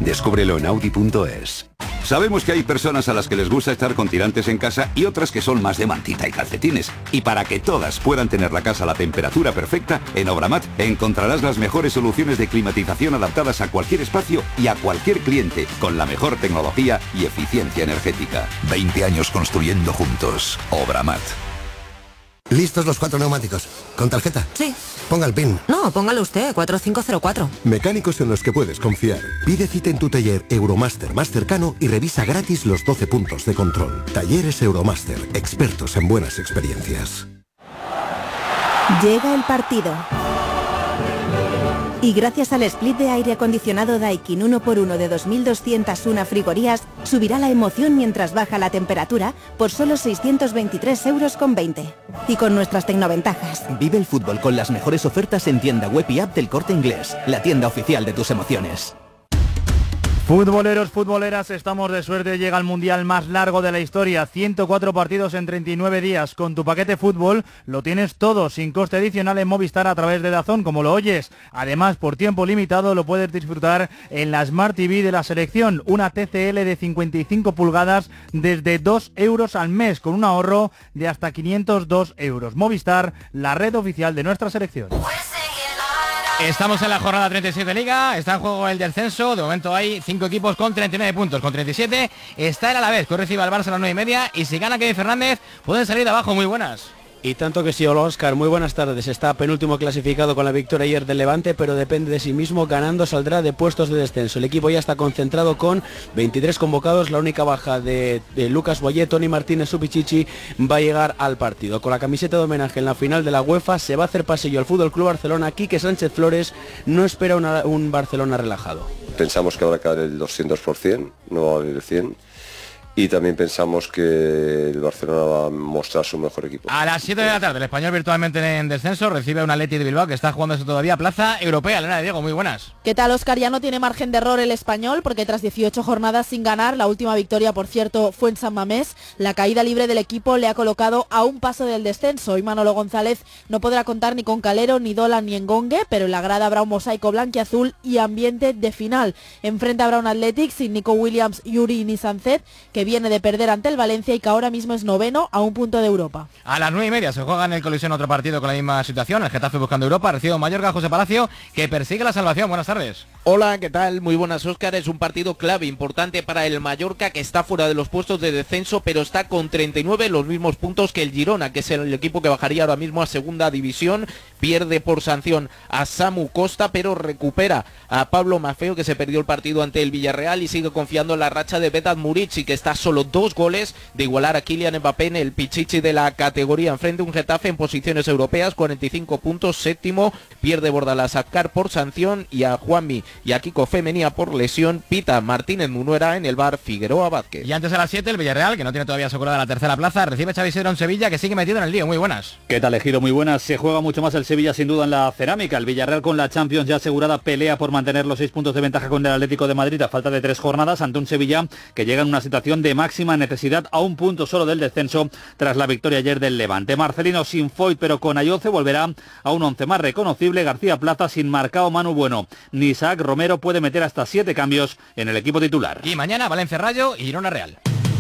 Descúbrelo en Audi.es. Sabemos que hay personas a las que les gusta estar con tirantes en casa y otras que son más de mantita y calcetines. Y para que todas puedan tener la casa a la temperatura perfecta, en Obramat encontrarás las mejores soluciones de climatización adaptadas a cualquier espacio y a cualquier cliente, con la mejor tecnología y eficiencia energética. 20 años construyendo juntos. Obramat. ¿Listos los 4 neumáticos? ¿Con tarjeta? Sí. Ponga el PIN. No, póngalo usted, 4504. Mecánicos en los que puedes confiar. Pide cita en tu taller Euromaster más cercano y revisa gratis los 12 puntos de control. Talleres Euromaster, expertos en buenas experiencias. Llega el partido. Y gracias al split de aire acondicionado Daikin 1x1 de 2.201 frigorías, subirá la emoción mientras baja la temperatura por solo 623,20 €. Y con nuestras tecnoventajas. Vive el fútbol con las mejores ofertas en tienda web y app del Corte Inglés, la tienda oficial de tus emociones. Futboleros, futboleras, estamos de suerte, llega el mundial más largo de la historia, 104 partidos en 39 días. Con tu paquete fútbol lo tienes todo, sin coste adicional en Movistar a través de DAZN, como lo oyes. Además, por tiempo limitado lo puedes disfrutar en la Smart TV de la selección, una TCL de 55 pulgadas desde 2 € al mes, con un ahorro de hasta 502 €. Movistar, la red oficial de nuestra selección. Estamos en la jornada 37 de Liga, está en juego el descenso, de momento hay 5 equipos con 39 puntos, con 37 está el Alavés, que recibe al Barça a las 9:30 y si gana Kevin Fernández pueden salir de abajo. Muy buenas. Y tanto que sí, hola Óscar, muy buenas tardes. Está penúltimo clasificado con la victoria ayer del Levante, pero depende de sí mismo, ganando saldrá de puestos de descenso. El equipo ya está concentrado con 23 convocados, la única baja de Lucas Boyé, Toni Martínez, Supichichi va a llegar al partido. Con la camiseta de homenaje en la final de la UEFA se va a hacer pasillo al FC Barcelona. Quique Sánchez Flores no espera un Barcelona relajado. Pensamos que va a caer el 200%, no va a haber el 100%. Y también pensamos que el Barcelona va a mostrar su mejor equipo. A las 7 de la tarde, el Español virtualmente en descenso recibe a un Atleti de Bilbao que está jugándose todavía plaza europea. Elena de Diego, muy buenas. ¿Qué tal, Óscar? Ya no tiene margen de error el Español porque tras 18 jornadas sin ganar, la última victoria, por cierto, fue en San Mamés. La caída libre del equipo le ha colocado a un paso del descenso y Manolo González no podrá contar ni con Calero, ni Dolan, ni Engongue, pero en la grada habrá un mosaico blanquiazul y ambiente de final. Enfrente habrá un Athletic sin Nico Williams, Yuri ni Sancet, que viene de perder ante el Valencia y que ahora mismo es noveno a un punto de Europa. A las 9:30 se juega en el Coliseum otro partido con la misma situación, el Getafe buscando Europa, recibe Mallorca, José Palacio, que persigue la salvación. Buenas tardes. Hola, ¿qué tal? Muy buenas, Óscar. Es un partido clave, importante para el Mallorca, que está fuera de los puestos de descenso, pero está con 39, los mismos puntos que el Girona, que es el equipo que bajaría ahora mismo a segunda división. Pierde por sanción a Samu Costa, pero recupera a Pablo Maffeo, que se perdió el partido ante el Villarreal, y sigue confiando en la racha de Vedat Murici, que está solo 2 goles de igualar a Kylian Mbappé en el pichichi de la categoría. Enfrente un Getafe en posiciones europeas, 45 puntos, séptimo. Pierde Bordalás a Car por sanción y a Juanmi y a Kiko Femenía por lesión. Pita Martínez Munuera en el bar Figueroa Vázquez. Y antes a las 7 el Villarreal, que no tiene todavía asegurada la tercera plaza, recibe Xavi Sidra en Sevilla, que sigue metido en el lío. Muy buenas. ¿Qué tal, Ejido? Muy buenas. Se juega mucho más el Sevilla sin duda en la cerámica. El Villarreal con la Champions ya asegurada pelea por mantener los 6 puntos de ventaja con el Atlético de Madrid a falta de 3 jornadas ante un Sevilla que llega en una situación de máxima necesidad a un punto solo del descenso tras la victoria ayer del Levante. Marcelino sin Foyt pero con Ayoce volverá a un 11 más reconocible. García Plaza sin Marcao, Manu Bueno ni Isaac Romero puede meter hasta 7 cambios en el equipo titular. Y mañana Valencia Rayo y Girona Real.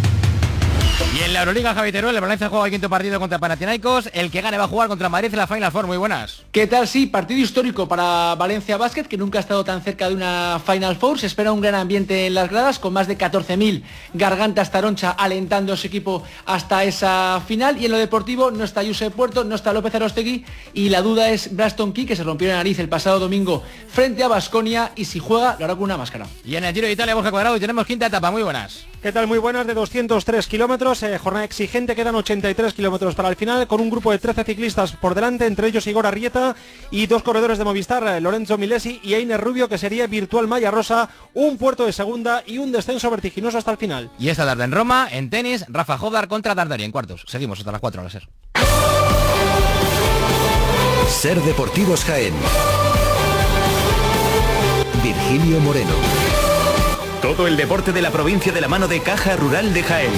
Y en la Euroliga, Javi Teruel, el Valencia juega el quinto partido contra Panathinaikos. El que gane va a jugar contra Madrid en la Final Four. Muy buenas. ¿Qué tal? Sí, partido histórico para Valencia Basket, que nunca ha estado tan cerca de una Final Four. Se espera un gran ambiente en las gradas, con más de 14.000 gargantas taroncha alentando a su equipo hasta esa final. Y en lo deportivo no está Josep Puerto, no está López Arostegui, y la duda es Braston Key, que se rompió la nariz el pasado domingo frente a Baskonia, y si juega lo hará con una máscara. Y en el Giro de Italia, Borja Cuadrado, y tenemos quinta etapa. Muy buenas. ¿Qué tal? Muy buenas, de 203 kilómetros, jornada exigente, quedan 83 kilómetros para el final, con un grupo de 13 ciclistas por delante, entre ellos Igor Arrieta y 2 corredores de Movistar, Lorenzo Milesi y Einer Rubio, que sería virtual malla rosa, un puerto de segunda y un descenso vertiginoso hasta el final. Y esta tarde en Roma, en tenis, Rafa Jodar contra Dardari en cuartos. Seguimos hasta las 4 a la SER. SER Deportivos Jaén. Virgilio Moreno. Todo el deporte de la provincia de la mano de Caja Rural de Jaén.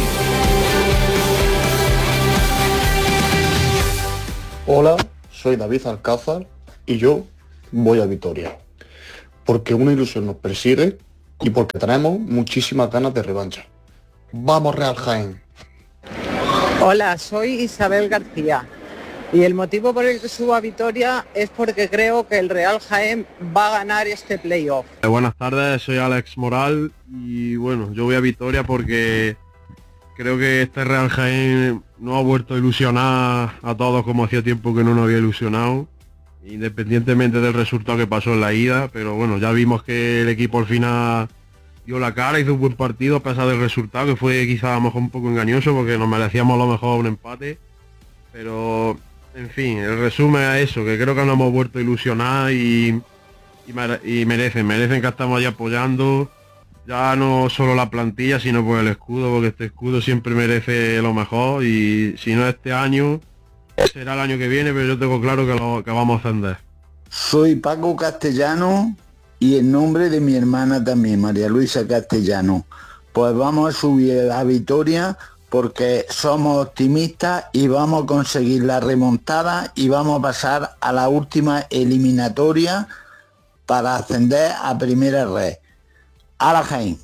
Hola, soy David Alcázar y yo voy a Vitoria. Porque una ilusión nos persigue, y porque tenemos muchísimas ganas de revancha. ¡Vamos Real Jaén! Hola, soy Isabel García y el motivo por el que subo a Vitoria es porque creo que el Real Jaén va a ganar este playoff. Buenas tardes, soy Alex Moral y bueno, yo voy a Vitoria porque creo que este Real Jaén no ha vuelto a ilusionar a todos como hacía tiempo que no nos había ilusionado, independientemente del resultado que pasó en la ida, pero bueno, ya vimos que el equipo al final dio la cara, hizo un buen partido a pesar del resultado, que fue quizá a lo mejor un poco engañoso porque nos merecíamos a lo mejor un empate, pero en fin, el resumen es eso, que creo que nos hemos vuelto a ilusionar y merecen que estamos ahí apoyando, ya no solo la plantilla, sino por el escudo, porque este escudo siempre merece lo mejor y si no este año, será el año que viene, pero yo tengo claro que vamos a ascender. Soy Paco Castellano y en nombre de mi hermana también, María Luisa Castellano. Pues vamos a subir a Vitoria porque somos optimistas y vamos a conseguir la remontada y vamos a pasar a la última eliminatoria para ascender a Primera Red. ¡Hala Jaén!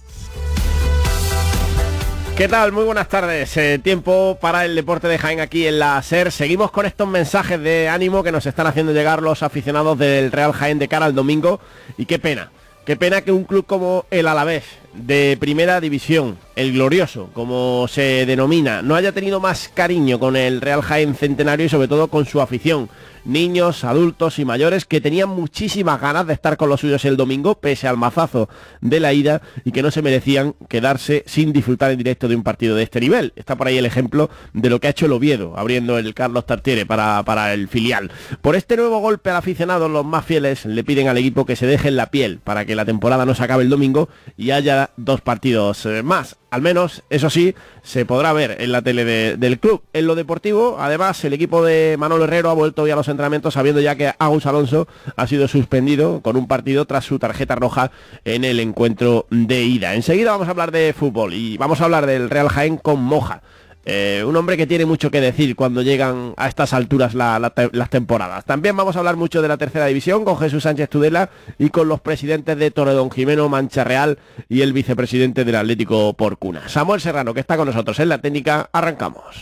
¿Qué tal? Muy buenas tardes. Tiempo para el deporte de Jaén aquí en la SER. Seguimos con estos mensajes de ánimo que nos están haciendo llegar los aficionados del Real Jaén de cara al domingo. Y qué pena que un club como el Alavés, de primera división, el glorioso, como se denomina, no haya tenido más cariño con el Real Jaén Centenario y sobre todo con su afición. Niños, adultos y mayores que tenían muchísimas ganas de estar con los suyos el domingo, pese al mazazo de la ida, y que no se merecían quedarse sin disfrutar en directo de un partido de este nivel. Está por ahí el ejemplo de lo que ha hecho el Oviedo, abriendo el Carlos Tartiere para el filial. Por este nuevo golpe al aficionado, los más fieles le piden al equipo que se deje en la piel para que la temporada no se acabe el domingo y haya 2 partidos más. Al menos, eso sí, se podrá ver en la tele del club. En lo deportivo, además, el equipo de Manolo Herrero ha vuelto hoy a los entrenamientos sabiendo ya que Agus Alonso ha sido suspendido con un partido tras su tarjeta roja en el encuentro de ida. Enseguida vamos a hablar de fútbol y vamos a hablar del Real Jaén con Moja. Un hombre que tiene mucho que decir cuando llegan a estas alturas las temporadas. También vamos a hablar mucho de la tercera división con Jesús Sánchez Tudela y con los presidentes de Torredón Jimeno, Mancha Real y el vicepresidente del Atlético Porcuna. Samuel Serrano, que está con nosotros en la técnica. Arrancamos.